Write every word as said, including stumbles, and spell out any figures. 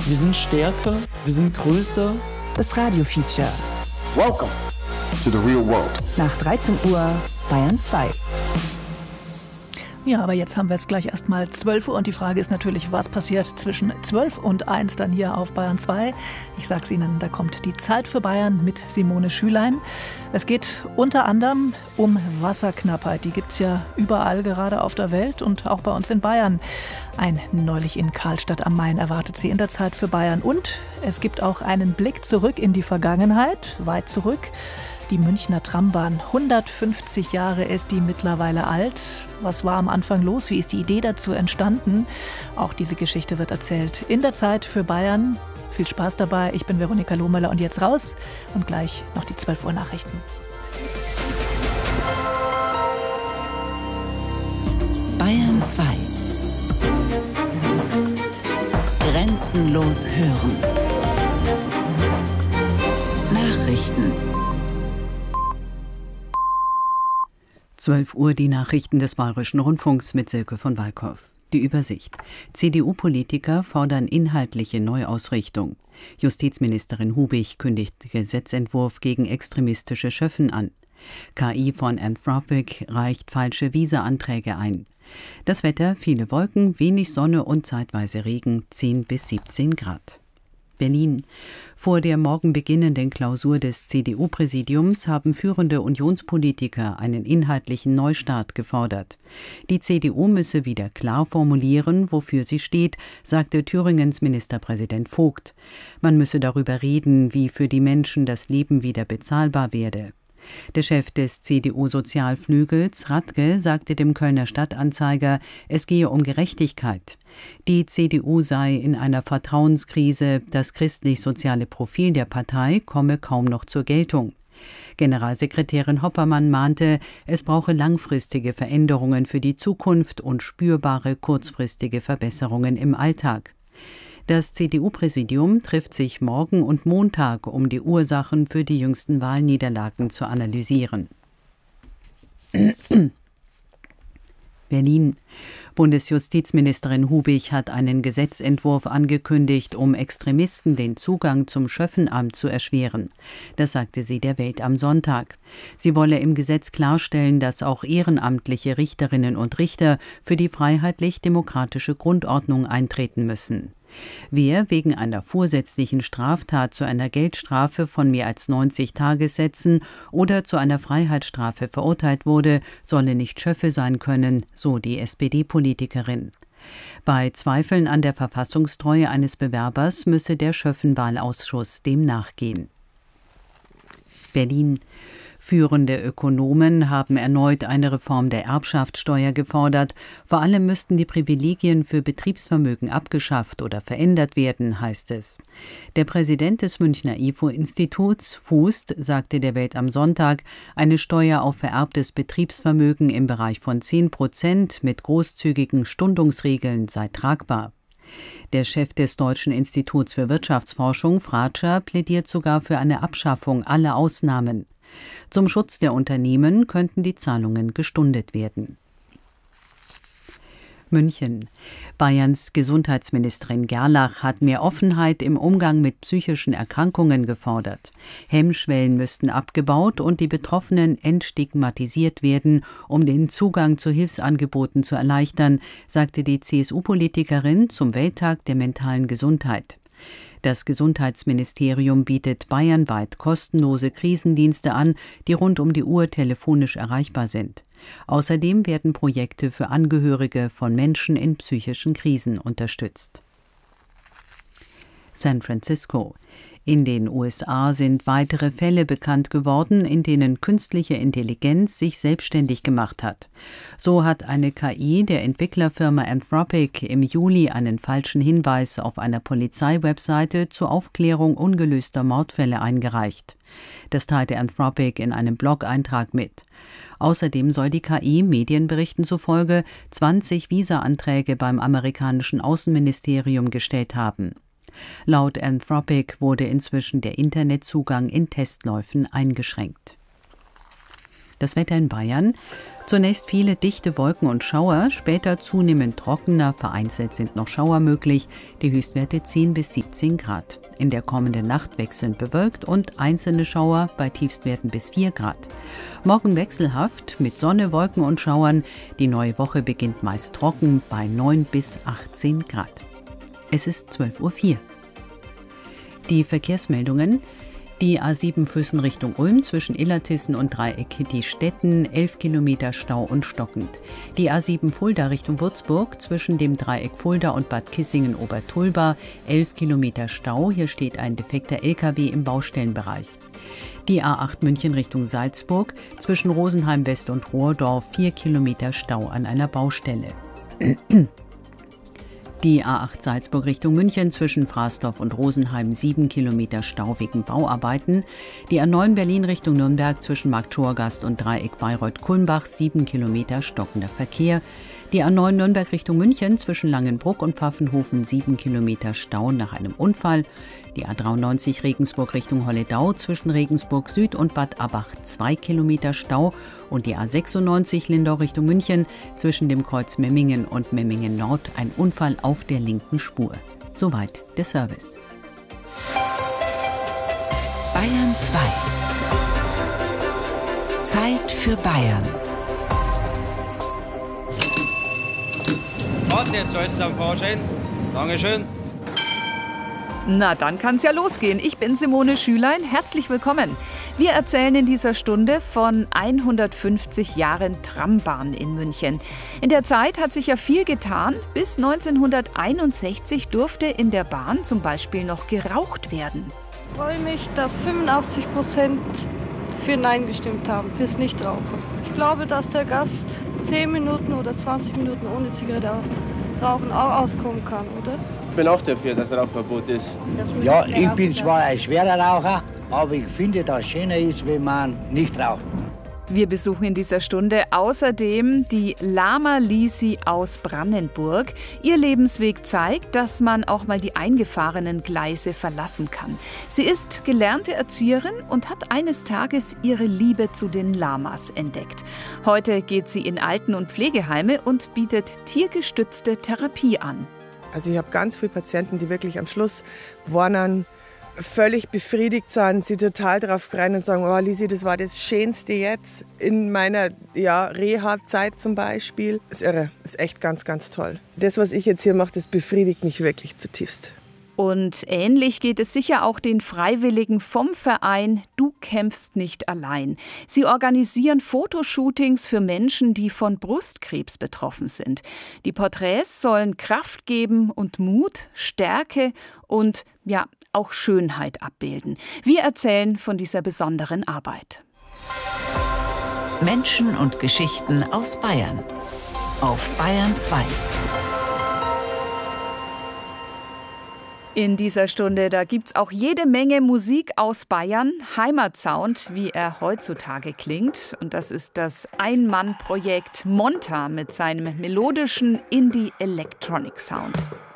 Wir sind stärker, wir sind größer. Das Radio-Feature. Welcome to the real world. Nach dreizehn Uhr Bayern zwei. Ja, aber jetzt haben wir es gleich erst mal zwölf Uhr und die Frage ist natürlich, was passiert zwischen zwölf und eins dann hier auf Bayern zwei. Ich sag's Ihnen, da kommt die Zeit für Bayern mit Simone Schülein. Es geht unter anderem um Wasserknappheit. Die gibt's ja überall, gerade auf der Welt und auch bei uns in Bayern. Ein neulich in Karlstadt am Main erwartet Sie in der Zeit für Bayern. Und es gibt auch einen Blick zurück in die Vergangenheit, weit zurück. Die Münchner Trambahn, hundertfünfzig Jahre ist die mittlerweile alt. Was war am Anfang los? Wie ist die Idee dazu entstanden? Auch diese Geschichte wird erzählt in der Zeit für Bayern. Viel Spaß dabei. Ich bin Veronika Lohmöller und jetzt raus und gleich noch die zwölf Uhr Nachrichten. Bayern zwei. Grenzenlos hören. Nachrichten. zwölf Uhr die Nachrichten des Bayerischen Rundfunks mit Silke von Walkow. Die Übersicht. C D U-Politiker fordern inhaltliche Neuausrichtung. Justizministerin Hubig kündigt Gesetzentwurf gegen extremistische Schöffen an. K I von Anthropic reicht falsche Visa-Anträge ein. Das Wetter, viele Wolken, wenig Sonne und zeitweise Regen, zehn bis siebzehn Grad. Berlin. Vor der morgen beginnenden Klausur des C D U-Präsidiums haben führende Unionspolitiker einen inhaltlichen Neustart gefordert. Die C D U müsse wieder klar formulieren, wofür sie steht, sagte Thüringens Ministerpräsident Vogt. Man müsse darüber reden, wie für die Menschen das Leben wieder bezahlbar werde. Der Chef des C D U-Sozialflügels, Radke, sagte dem Kölner Stadtanzeiger, es gehe um Gerechtigkeit. Die C D U sei in einer Vertrauenskrise, das christlich-soziale Profil der Partei komme kaum noch zur Geltung. Generalsekretärin Hoppermann mahnte, es brauche langfristige Veränderungen für die Zukunft und spürbare kurzfristige Verbesserungen im Alltag. Das C D U-Präsidium trifft sich morgen und Montag, um die Ursachen für die jüngsten Wahlniederlagen zu analysieren. Berlin. Bundesjustizministerin Hubig hat einen Gesetzentwurf angekündigt, um Extremisten den Zugang zum Schöffenamt zu erschweren. Das sagte sie der Welt am Sonntag. Sie wolle im Gesetz klarstellen, dass auch ehrenamtliche Richterinnen und Richter für die freiheitlich-demokratische Grundordnung eintreten müssen. Wer wegen einer vorsätzlichen Straftat zu einer Geldstrafe von mehr als neunzig Tagessätzen oder zu einer Freiheitsstrafe verurteilt wurde, solle nicht Schöffe sein können, so die S P D-Politikerin. Bei Zweifeln an der Verfassungstreue eines Bewerbers müsse der Schöffenwahlausschuss dem nachgehen. Berlin. Führende Ökonomen haben erneut eine Reform der Erbschaftssteuer gefordert. Vor allem müssten die Privilegien für Betriebsvermögen abgeschafft oder verändert werden, heißt es. Der Präsident des Münchner I F O-Instituts, Fußt, sagte der Welt am Sonntag, eine Steuer auf vererbtes Betriebsvermögen im Bereich von zehn Prozent mit großzügigen Stundungsregeln sei tragbar. Der Chef des Deutschen Instituts für Wirtschaftsforschung, Fratscher, plädiert sogar für eine Abschaffung aller Ausnahmen. Zum Schutz der Unternehmen könnten die Zahlungen gestundet werden. München. Bayerns Gesundheitsministerin Gerlach hat mehr Offenheit im Umgang mit psychischen Erkrankungen gefordert. Hemmschwellen müssten abgebaut und die Betroffenen entstigmatisiert werden, um den Zugang zu Hilfsangeboten zu erleichtern, sagte die C S U-Politikerin zum Welttag der mentalen Gesundheit. Das Gesundheitsministerium bietet bayernweit kostenlose Krisendienste an, die rund um die Uhr telefonisch erreichbar sind. Außerdem werden Projekte für Angehörige von Menschen in psychischen Krisen unterstützt. San Francisco. In den U S A sind weitere Fälle bekannt geworden, in denen künstliche Intelligenz sich selbstständig gemacht hat. So hat eine K I der Entwicklerfirma Anthropic im Juli einen falschen Hinweis auf einer Polizeiwebseite zur Aufklärung ungelöster Mordfälle eingereicht. Das teilte Anthropic in einem Blog-Eintrag mit. Außerdem soll die K I Medienberichten zufolge zwanzig Visa-Anträge beim amerikanischen Außenministerium gestellt haben. Laut Anthropic wurde inzwischen der Internetzugang in Testläufen eingeschränkt. Das Wetter in Bayern. Zunächst viele dichte Wolken und Schauer, später zunehmend trockener, vereinzelt sind noch Schauer möglich, die Höchstwerte zehn bis siebzehn Grad. In der kommenden Nacht wechselnd bewölkt und einzelne Schauer bei Tiefstwerten bis vier Grad. Morgen wechselhaft mit Sonne, Wolken und Schauern. Die neue Woche beginnt meist trocken bei neun bis achtzehn Grad. Es ist zwölf Uhr vier. Die Verkehrsmeldungen. Die A sieben Füssen Richtung Ulm zwischen Illertissen und Dreieck Hitti-Stetten, elf Kilometer Stau und stockend. Die A sieben Fulda Richtung Würzburg zwischen dem Dreieck Fulda und Bad Kissingen-Obertulba, elf Kilometer Stau. Hier steht ein defekter L K W im Baustellenbereich. Die A acht München Richtung Salzburg zwischen Rosenheim West und Rohrdorf, vier Kilometer Stau an einer Baustelle. Die A acht Salzburg Richtung München zwischen Frasdorf und Rosenheim, sieben Kilometer Stau wegen Bauarbeiten. Die A neun Berlin Richtung Nürnberg zwischen Marktschorgast und Dreieck Bayreuth-Kulmbach, sieben Kilometer stockender Verkehr. Die A neun Nürnberg Richtung München zwischen Langenbruck und Pfaffenhofen, sieben Kilometer Stau nach einem Unfall. Die A dreiundneunzig Regensburg Richtung Holledau zwischen Regensburg Süd und Bad Abbach, zwei Kilometer Stau. Und die A sechsundneunzig Lindau Richtung München zwischen dem Kreuz Memmingen und Memmingen Nord, ein Unfall auf der linken Spur. Soweit der Service. Bayern zwei. Zeit für Bayern. Warte, jetzt soll es am Vorschein. Dankeschön. Na, dann kann's ja losgehen. Ich bin Simone Schülein. Herzlich willkommen. Wir erzählen in dieser Stunde von hundertfünfzig Jahren Trambahn in München. In der Zeit hat sich ja viel getan. Bis neunzehnhunderteinundsechzig durfte in der Bahn zum Beispiel noch geraucht werden. Ich freue mich, dass fünfundachtzig Prozent für Nein gestimmt haben, fürs Nichtrauchen. Ich glaube, dass der Gast zehn Minuten oder zwanzig Minuten ohne Zigarette rauchen auch auskommen kann, oder? Ich bin auch dafür, dass Rauchverbot ist. Ja, ich bin zwar ein schwerer Raucher, aber ich finde, dass es schöner ist, wenn man nicht raucht. Wir besuchen in dieser Stunde außerdem die Lama Lisi aus Brandenburg. Ihr Lebensweg zeigt, dass man auch mal die eingefahrenen Gleise verlassen kann. Sie ist gelernte Erzieherin und hat eines Tages ihre Liebe zu den Lamas entdeckt. Heute geht sie in Alten- und Pflegeheime und bietet tiergestützte Therapie an. Also ich habe ganz viele Patienten, die wirklich am Schluss warnen, völlig befriedigt sind, sie total drauf freuen und sagen, oh Lisi, das war das Schönste jetzt in meiner ja, Reha-Zeit zum Beispiel. Das ist irre, das ist echt ganz, ganz toll. Das, was ich jetzt hier mache, das befriedigt mich wirklich zutiefst. Und ähnlich geht es sicher auch den Freiwilligen vom Verein Du kämpfst nicht allein. Sie organisieren Fotoshootings für Menschen, die von Brustkrebs betroffen sind. Die Porträts sollen Kraft geben und Mut, Stärke und ja, auch Schönheit abbilden. Wir erzählen von dieser besonderen Arbeit. Menschen und Geschichten aus Bayern. Auf Bayern zwei. In dieser Stunde, da gibt's auch jede Menge Musik aus Bayern. Heimatsound, wie er heutzutage klingt. Und das ist das Ein-Mann-Projekt Monta mit seinem melodischen Indie-Electronic-Sound.